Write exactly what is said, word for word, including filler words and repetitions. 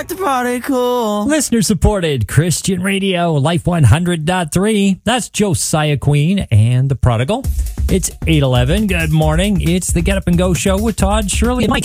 Get the party cool. Listener supported Christian Radio, Life one hundred point three. That's Josiah Queen and the Prodigal. It's eight eleven. Good morning. It's the Get Up and Go show with Todd, Shirley, and Mike.